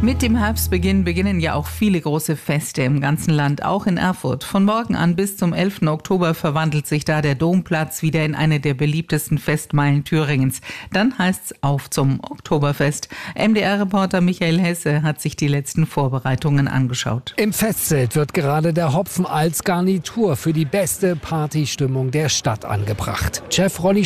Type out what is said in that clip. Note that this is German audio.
Mit dem Herbstbeginn beginnen ja auch viele große Feste im ganzen Land, auch in Erfurt. Von morgen an bis zum 11. Oktober verwandelt sich da der Domplatz wieder in eine der beliebtesten Festmeilen Thüringens. Dann heißt's auf zum Oktoberfest. MDR-Reporter Michael Hesse hat sich die letzten Vorbereitungen angeschaut. Im Festzelt wird gerade der Hopfen als Garnitur für die beste Partystimmung der Stadt angebracht. Chef Ronny